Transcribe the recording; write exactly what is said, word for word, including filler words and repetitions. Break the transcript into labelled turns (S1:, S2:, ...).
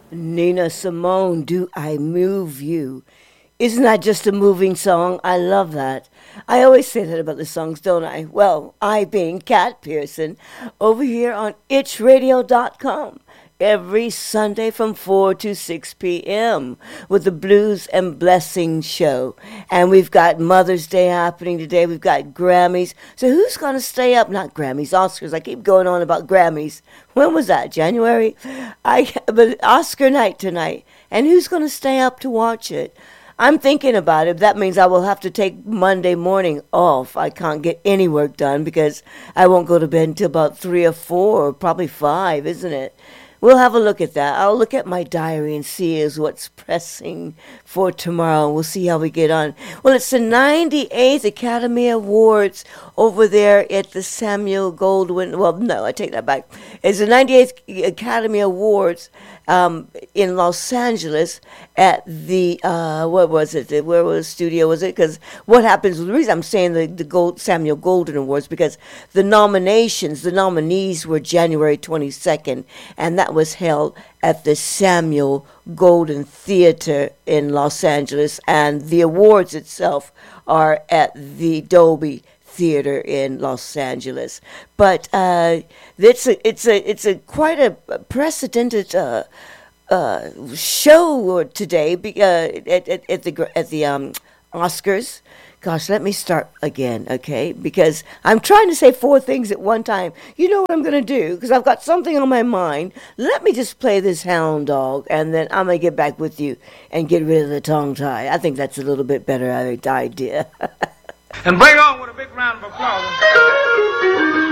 S1: Nina Simone, Do I Move You? Isn't that just a moving song? I love that. I always say that about the songs, don't I? Well, I being Kat Pearson, over here on itch radio dot com every Sunday from four to six p.m. with the Blues and Blessings show. And we've got Mother's Day happening today. We've got Grammys. So who's going to stay up? Not Grammys, Oscars. I keep going on about Grammys. When was that? January? I but Oscar night tonight. And who's going to stay up to watch it? I'm thinking about it. That means I will have to take Monday morning off. I can't get any work done because I won't go to bed until about three or four or probably five, isn't it? We'll have a look at that. I'll look at my diary and see is what's pressing for tomorrow. We'll see how we get on. Well, it's the ninety-eighth Academy Awards over there at the Samuel Goldwyn. Well, no, I take that back. It's the ninety-eighth Academy Awards um, in Los Angeles at the, uh, what was it? Where was the studio? Was it? Because what happens, the reason I'm saying the, the Gold, Samuel Goldwyn Awards, because the nominations, the nominees were January twenty-second, and that was held at the Samuel Goldwyn Theater in Los Angeles, and the awards itself are at the Dolby Theater in Los Angeles. But uh, it's a it's a it's a quite a precedented uh, uh, show today uh, at, at at the at the um, Oscars. Gosh, let me start again, okay? Because I'm trying to say four things at one time. You know what I'm going to do? Because I've got something on my mind. Let me just play this hound dog, and then I'm going to get back with you and get rid of the tongue tie. I think that's a little bit better idea.
S2: And bring on with a big round of applause.